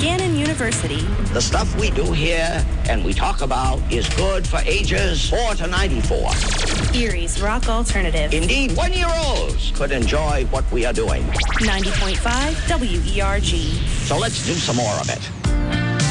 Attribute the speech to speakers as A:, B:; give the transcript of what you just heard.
A: Gannon University.
B: The stuff we do here and we talk about is good for ages 4 to 94.
A: Erie's Rock Alternative.
B: Indeed, 1-year-olds could enjoy what we are doing.
A: 90.5 WERG.
B: So let's do some more of it.